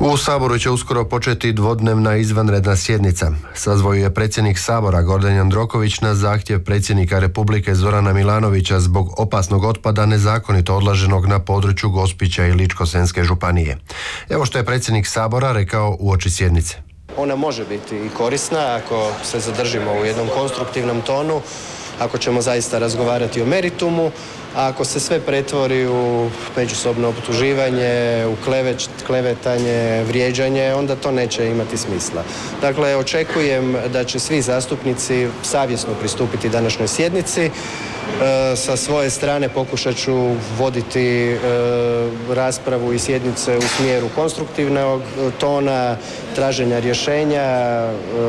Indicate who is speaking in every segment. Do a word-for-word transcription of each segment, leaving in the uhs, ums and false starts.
Speaker 1: U Saboru će uskoro početi dvodnevna izvanredna sjednica. Sazvao je predsjednik Sabora Gordan Jandroković na zahtjev predsjednika Republike Zorana Milanovića zbog opasnog otpada nezakonito odlaženog na području Gospića i Ličko-senjske županije. Evo što je predsjednik Sabora rekao uoči sjednice.
Speaker 2: Ona može biti i korisna ako se zadržimo u jednom konstruktivnom tonu, ako ćemo zaista razgovarati o meritumu, a ako se sve pretvori u međusobno optuživanje, u kleveć, klevetanje, vrijeđanje, onda to neće imati smisla. Dakle, očekujem da će svi zastupnici savjesno pristupiti današnjoj sjednici. E, sa svoje strane pokušat ću voditi e, raspravu i sjednice u smjeru konstruktivnog tona, traženja rješenja e,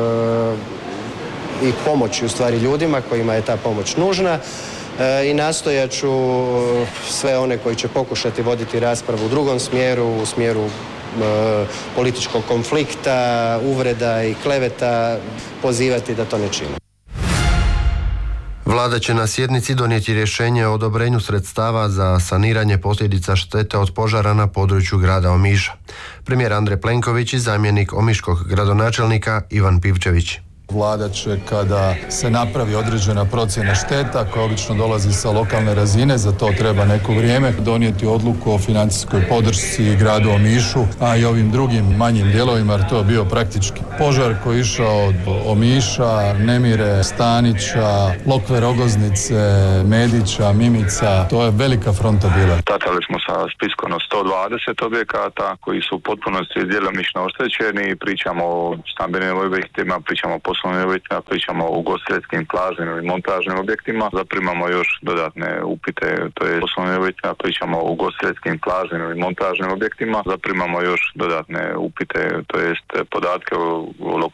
Speaker 2: i pomoći u stvari ljudima kojima je ta pomoć nužna. I nastojat ću sve one koji će pokušati voditi raspravu u drugom smjeru, u smjeru e, političkog konflikta, uvreda i kleveta, pozivati da to ne čine.
Speaker 1: Vlada će na sjednici donijeti rješenje o odobrenju sredstava za saniranje posljedica štete od požara na području grada Omiša. Premijer Andrej Plenković i zamjenik omiškog gradonačelnika Ivan Pivčević.
Speaker 3: Vlada će, kada se napravi određena procjena šteta koja obično dolazi sa lokalne razine, za to treba neko vrijeme, donijeti odluku o financijskoj podršci gradu Omišu, a i ovim drugim manjim dijelovima, jer to je bio praktički požar koji je išao od Omiša, Nemire, Stanića, Lokve, Rogoznice, Medića, Mimica. To je velika fronta bila.
Speaker 4: Startali smo sa spiskom od sto dvadeset objekata koji su u potpunosti djelomično oštećeni. Pričamo o stambenim objektima, pričamo o poslovnim objektima, pričamo o ugostiteljskim, plažnim i montažnim objektima. Zaprimamo još dodatne upite, to je poslovnim objektima, pričamo o ugostiteljskim, plažnim i montažnim objektima. Zaprimamo još dodatne upite, to jest podatke o, o